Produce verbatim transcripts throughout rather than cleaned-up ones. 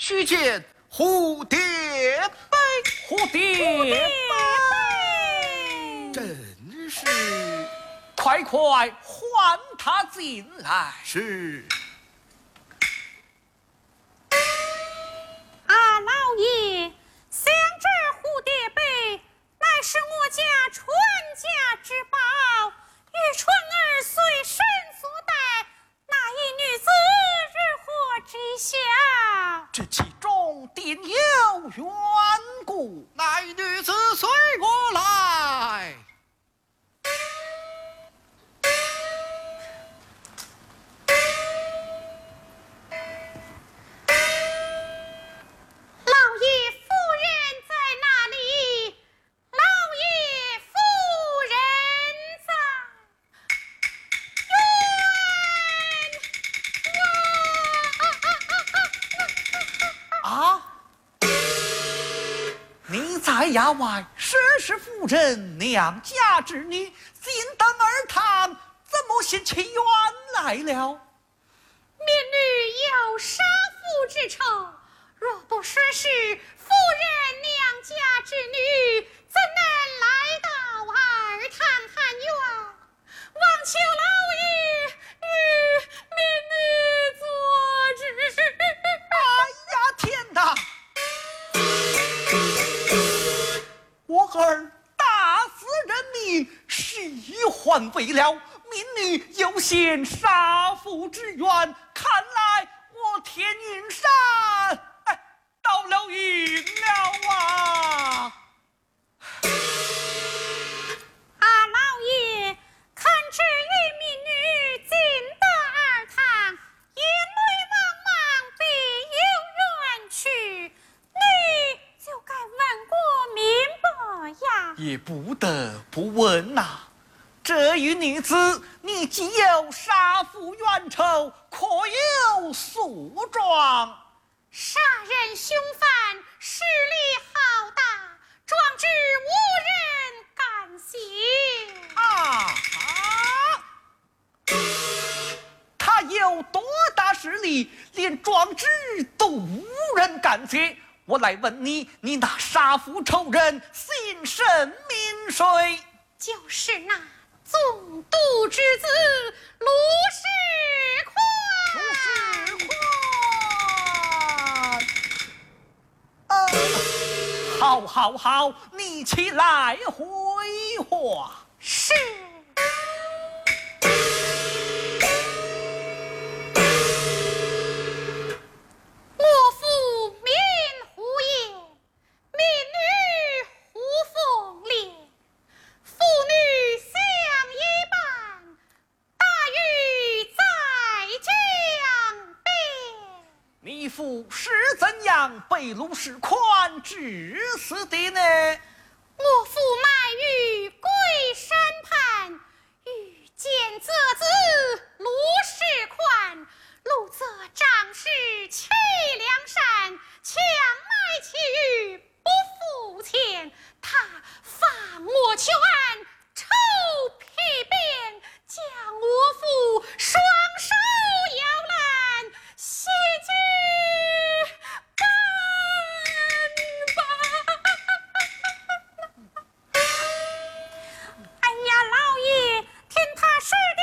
须见蝴蝶杯， 蝴蝶杯， 真是。 快快唤他进来。 是。 啊，老爷，想这蝴蝶杯乃是我家传家之宝，与春儿随身所带，那一女子如何知晓？ 这其中定有缘故。 那一女子随我来。 衙外实是夫人娘家之女，进登而堂，怎么嫌其冤来了？ 民女有杀父之仇，若不说是夫人娘家之女，怎能来到儿堂喊冤？望求老爷与民女做主。 哎呀，天哪！我儿大死人命，虚幻未了，民女有陷杀父之冤，看来我天云山哎到了赢了啊！ 啊，老爷，看这一民女进得儿堂，眼泪茫茫，必有冤屈，你就该问过明白呀。 也不得不问呐、啊，这一女子，你既有杀父冤仇，可有诉状？ 杀人凶犯势力浩大，壮志无人敢行。 啊啊！他有多大势力，连壮志都无人敢接。我来问你，你那杀父仇人姓甚名谁？ 就是那总督之子卢世宽。 卢世宽。呃，好，好，好，你起来回话。 是。我父名胡言，民女胡凤莲，父女相依伴，大狱在江边。 你父是怎样被卢世宽致死的呢？ 我父卖于龟山畔，遇见则子卢世宽，卢则仗势欺梁山，强买其玉不付钱，他放我求安，抽皮鞭，将我父双手摇烂，谢之半吧。哎呀，老爷，天塌是的，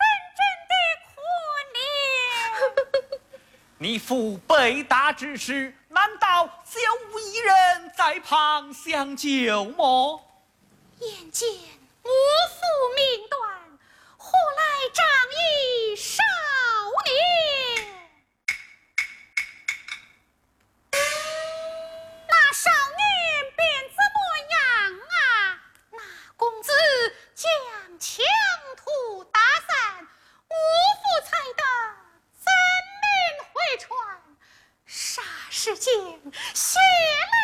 真正的可怜。 你父被打之时，难道就无一人在旁相救么？ 眼见我父命断，何来仗义少年？那少年便怎么样啊？那公子将枪土打散，我父才得怎命回传？霎时间血泪